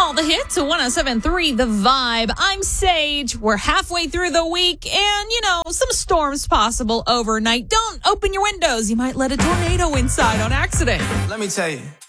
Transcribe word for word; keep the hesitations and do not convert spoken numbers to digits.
All the hits at one oh seven point three The Vibe. I'm Sage. We're halfway through the week and, you know, some storms possible overnight. Don't open your windows. You might let a tornado inside on accident. Let me tell you.